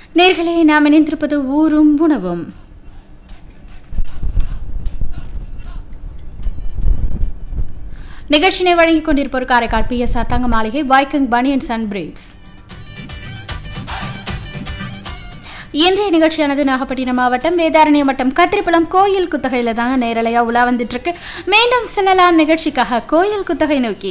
நேர்களே, நாம் இணைந்திருப்பது ஊரும் உணவும். நிகழ்ச்சியை வழங்கிக் கொண்டிருப்போர் காரைக்கால் PSR தங்க மாளிகை, வைக்கிங் பனியன்ஸ் அண்ட் பிரீப்ஸ். இன்றைய நிகழ்ச்சியானது நாகப்பட்டினம் மாவட்டம் வேதாரண்யம் வட்டம் கத்திரிப்பழம் கோயில் குத்தகையில தான் நேரலையா உலா வந்துட்டு இருக்கு. மீண்டும் செல்லலாம் நிகழ்ச்சிக்காக கோயில் குத்தகை நோக்கி.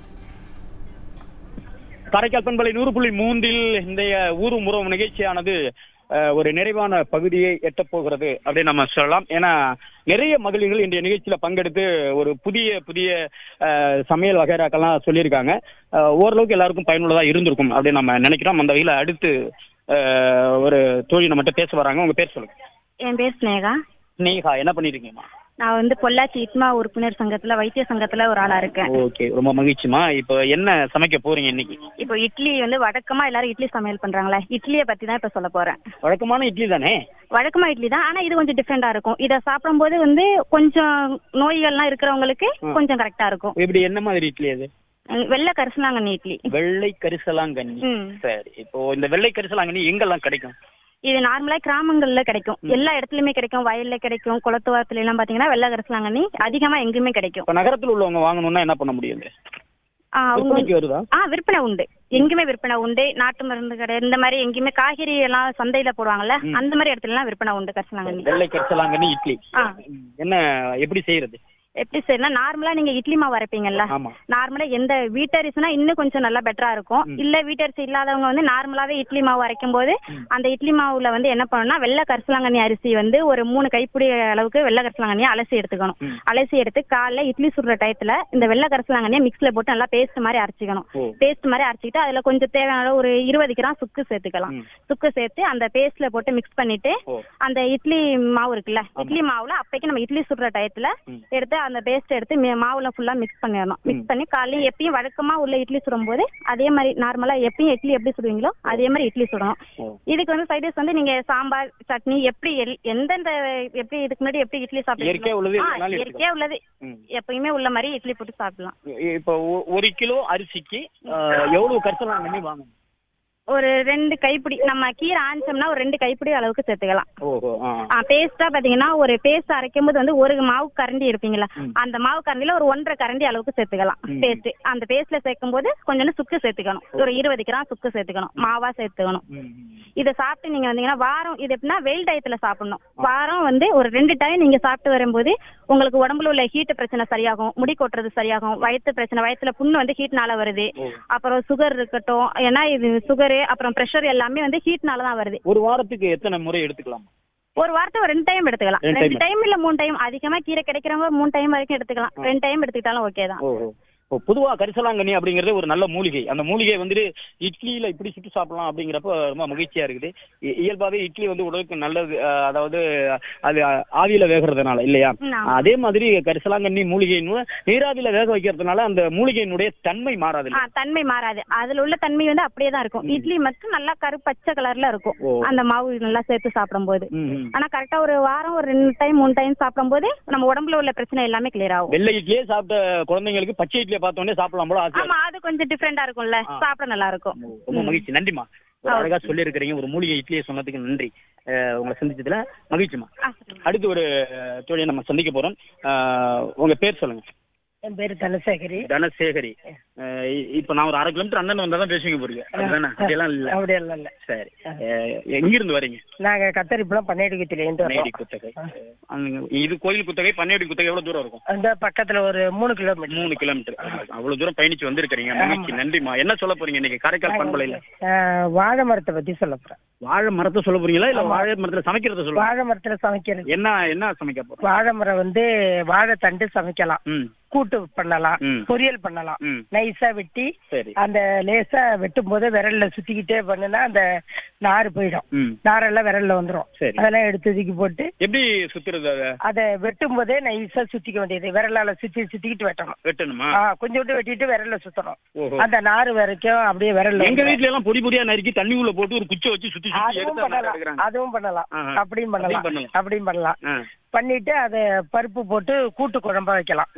காரைக்கால் பண்பலை 100.3 இன்றைய ஊரும் உறவு நிகழ்ச்சியானது ஒரு நிறைவான பகுதியை எட்டப் போகிறது அப்படின்னு நம்ம சொல்லலாம். ஏன்னா நிறைய மகளிர்கள் இன்றைய நிகழ்ச்சியில பங்கெடுத்து ஒரு புதிய சமையல் வகைராக்கெல்லாம் சொல்லியிருக்காங்க. ஓரளவுக்கு எல்லாருக்கும் பயனுள்ளதா இருந்திருக்கும் அப்படின்னு நம்ம நினைக்கிறோம். அந்த வகையில அடுத்து ஒரு தோழி நம்மகிட்ட பேச வராங்க. உங்க பேர் சொல்லுங்க. என் பேர் ஸ்னேகா. ஸ்னேகா, என்ன பண்ணிருக்கீங்கம்மா? நான் பொள்ளாச்சி இட்மா உறுப்பினர் சங்கத்துல வைத்திய சங்கத்துல ஒரு ஆளா இருக்கேன். ஓகே, ரொம்ப மகிழ்ச்சிமா. இப்போ என்ன சமைக்க போறீங்க இன்னைக்கு? இப்போ இட்லி வழக்கமா எல்லாரும் இட்லி சமையல் பண்றாங்களே, இட்லியை பத்தி தான் இப்ப சொல்ல போறேன். வழக்கமான இட்லி தானே? வழக்கமா இட்லி தான், ஆனா இது கொஞ்சம் டிஃப்ரெண்டா இருக்கும். இதை சாப்பிடும்போது கொஞ்சம் நோய்கள்லாம் இருக்கிறவங்களுக்கு கொஞ்சம் கரெக்டா இருக்கும். இப்படி என்ன மாதிரி இட்லி அது? வெள்ளை கரிசலாங்கண்ணி இட்லி. வெள்ளை கரிசலாங்கண்ணி. சரி, இப்போ இந்த வெள்ளை கரிசலாங்கண்ணி எங்கெல்லாம் கிடைக்கும்? இது நார்மலா கிராமங்கள்ல கிடைக்கும், எல்லா இடத்துலயுமே கிடைக்கும். வயல்ல கிடைக்கும், குளத்துவாரத்துல எல்லாம் பாத்தீங்கன்னா வெள்ளை கரிசலாங்கண்ணி அதிகமா எங்குமே கிடைக்கும். இப்ப நகரத்துல உள்ளவங்க வாங்கணும்னா என்ன பண்ண முடியும்? விற்பனை உண்டு, எங்குமே விற்பனை உண்டு. நாட்டு மருந்து கடை இந்த மாதிரி எங்கேயுமே காய்கறி எல்லாம் சந்தையில போடுவாங்கல்ல, அந்த மாதிரி இடத்துல எல்லாம் விற்பனை உண்டு கரிசலாங்கண்ணி. வெள்ளை கரிசலாங்கண்ணி இட்லி என்ன எப்படி செய்யறது? எப்படி செய்யணும்? நார்மலா நீங்க இட்லி மாவு அரைப்பீங்கல்ல, நார்மலா எந்த வீட்டரிசினா இன்னும் கொஞ்சம் நல்லா பெட்டரா இருக்கும். இல்ல வீட்டரிசி இல்லாதவங்க நார்மலாவே இட்லி மாவு அரைக்கும் போது அந்த இட்லி மாவுல என்ன பண்ணணும்னா வெள்ளை கரிசலாங்கண்ணி அரிசி ஒரு 3 கைப்பிடி அளவுக்கு வெள்ளை கரிசலாங்கண்ணியை அலசி எடுத்துக்கணும். அலசி எடுத்து காலைல இட்லி சுடுற டயத்துல இந்த வெள்ளை கரிசலாங்கண்ணியை மிக்ஸ்ல போட்டு நல்லா பேஸ்ட் மாதிரி அரைச்சிக்கணும். பேஸ்ட் மாதிரி அரைச்சிக்கிட்டு அதுல கொஞ்சம் தேவையான ஒரு 20 கிராம் சுக்கு சேர்த்துக்கலாம். சுக்கு சேர்த்து அந்த பேஸ்ட்ல போட்டு மிக்ஸ் பண்ணிட்டு அந்த இட்லி மாவு இருக்குல்ல, இட்லி மாவுல அப்பைக்கு நம்ம இட்லி சுடுற டயத்துல எடுத்து அந்த பேஸ்ட் எடுத்து மாவுல ஃபுல்லா மிக்ஸ் பண்ணிடணும். மிக்ஸ் பண்ணி காலையில் எப்பயும் வழக்கமா உள்ள இட்லி சுடும் போது அதே மாதிரி நார்மலா எப்பயும் இட்லி எப்படி சுடுவீங்களோ அதே மாதிரி இட்லி சுடணும். இதுக்கு சைட் டிஷ் நீங்க சாம்பார் சட்னி எப்படி எந்தெந்த எப்படி இதுக்கு முன்னாடி எப்படி இட்லி சாப்பிடுவீங்க இயற்கையா உள்ளது எப்பயுமே உள்ள மாதிரி இட்லி போட்டு சாப்பிடலாம். இப்போ 1 கிலோ அரிசிக்கு எவ்வளவு கரிசலாங்கண்ணி வாங்கணும்? ஒரு 2 கைப்பிடி. நம்ம கீரை ஆஞ்சோம்னா ஒரு 2 கைப்பிடி அளவுக்கு சேர்த்துக்கலாம். பேஸ்டா பாத்தீங்கன்னா ஒரு பேஸ்ட் அரைக்கும் போது ஒரு மாவு கரண்டி இருப்பீங்களா, அந்த மாவு கரண்டில ஒரு 1.5 கரண்டி அளவுக்கு சேர்த்துக்கலாம் பேஸ்ட். அந்த பேஸ்ட்ல சேர்க்கும் போது கொஞ்சம் சுக்கு சேர்த்துக்கணும். ஒரு 20 கிராம் சுக்கு சேர்த்துக்கணும், மாவா சேர்த்துக்கணும். இதை சாப்பிட்டு நீங்க வந்தீங்கன்னா வாரம் இது எப்படின்னா வெயில் டயத்துல சாப்பிடணும். வாரம் ஒரு 2 டைம் நீங்க சாப்பிட்டு வரும்போது உங்களுக்கு உடம்புல உள்ள ஹீட் பிரச்சனை சரியாகும், முடி கொட்டுறது சரியாகும், வயிற்று பிரச்சனை, வயிற்றுல புண்ணு ஹீட்னால வருது. அப்புறம் சுகர் இருக்கட்டும், ஏன்னா இது சுகரு அப்புறம் பிரஷர் எல்லாமே ஹீட்னால தான் வருது. ஒரு வாரத்துக்கு எத்தனை முறை எடுத்துக்கலாம்? ஒரு வாரத்துக்கு ஒரு 2 டைம் எடுத்துக்கலாம். 2 டைம் இல்ல 3 டைம். அதிகமா கீரை கிடைக்கிறவங்க 3 டைம் வரைக்கும் எடுத்துக்கலாம். 2 டைம் எடுத்துக்கிட்டாலும் ஓகே தான். பொதுவா கரிசலாங்கண்ணி அப்படிங்கறது ஒரு நல்ல மூலிகை. அந்த மூலிகை இட்லியில இப்படி சுட்டு சாப்பிடலாம் அப்படிங்கிறப்ப ரொம்ப மகிழ்ச்சியா இருக்குது. இயல்பாவே இட்லி உடலுக்கு நல்லது, அதாவது அது ஆவியில வேகிறதுனால இல்லையா? அதே மாதிரி கரிசலாங்கண்ணி மூலிகை நீராவியில வேக வைக்கிறதுனால அந்த மூலிகையினுடைய தன்மை மாறாது. தன்மை மாறாது, அதுல உள்ள தன்மை அப்படியே தான் இருக்கும். இட்லி மட்டும் நல்லா பச்சை கலர்ல இருக்கும் அந்த மாவு நல்லா சேர்த்து சாப்பிடும் போது. ஆனா கரெக்டா ஒரு வாரம் ஒரு 2 டைம் 3 டைம் சாப்பிடும் போது நம்ம உடம்புல உள்ள பிரச்சனை எல்லாமே கிளியர் ஆகும். வெள்ளை இட்லியே சாப்பிட்ட குழந்தைங்களுக்கு பச்சை இட்லியை பார்த்தோன்னே சாப்பிடலாம் போல ஆசை. ஆமா, அது கொஞ்சம் டிஃபரெண்டா இருக்கும்ல, சாப்பிட நல்லா இருக்கும். ரொம்ப மகிழ்ச்சி, நன்றிமா. அழகா சொல்லி இருக்கிறீங்க. ஒரு மூலிகை இட்லியை சொன்னதுக்கு நன்றி. உங்களை சந்திச்சதுல மகிழ்ச்சிமா. அடுத்து ஒரு தோழியை நம்ம சந்திக்க போறோம். உங்க பேர் சொல்லுங்க. என் பேரு தனசேகரி. தனசேகரி, இப்ப நான் ஒரு 1/2 கிலோமீட்டர் அண்ணன் வந்தாதான் பேசுவீங்க போறீங்க, அப்படிதானே? அப்படியெல்லாம் இல்ல? அப்படியெல்லாம் இல்ல. சரி, எங்கிருந்து வரீங்க? நாங்க கத்தரிப்புலாம் பண்ணேடி குத்தகை. இது கோயில் குத்தகை, பண்ணேடி குத்தகை எவ்வளவு தூரம் இருக்கும்? அந்த பக்கத்துல ஒரு 3 கிலோமீட்டர். 3 கிலோமீட்டர். அவ்வளவு தூரம் பயணிச்சு வந்திருக்கீங்க, மகிழ்ச்சி, நன்றிமா. என்ன சொல்ல போறீங்க இன்னைக்கு காரைக்கால் பண்பலையில? வாழை மரத்தை பத்தி சொல்ல போறேன். வாழை மரத்தை சொல்ல போறீங்களா இல்ல வாழை மரத்துல சமைக்கிறத சொல்ல? வாழை மரத்துல சமைக்கிறது. என்ன சமைக்க போறோம்? வாழை மரம் வாழை தண்டு சமைக்கலாம், கூட்டு பண்ணலாம், பொரியல் பண்ணலாம். நைஸா வெட்டி அந்த லேசா வெட்டும் போது விரல்ல சுத்திக்கிட்டே பண்ணுனா அந்த நாறு போயிடும். நாரெல்லாம் விரல்ல வந்துரும். அதெல்லாம் எடுத்து தூக்கி போட்டு எப்படி சுத்துறது? அதை வெட்டும் போதே நைஸா சுத்திக்க வேண்டியது. விரலால சுத்திக்கிட்டு வெட்டணுமா? கொஞ்சோண்டு வெட்டிட்டு விரல்ல சுத்தணும். அந்த நாறு வரைக்கும் அப்படியே விரல்ல. எங்க வீட்டுல எல்லாம் பொடி பொடியா நறுக்கி தண்ணி உள்ள போட்டு ஒரு குச்சை வச்சு சுத்தி அதுவும் பண்ணலாம். அப்படியும் பண்ணலாம். பண்ணிட்டு அதை பருப்பு போட்டு கூட்டு குழம்பா வைக்கலாம்.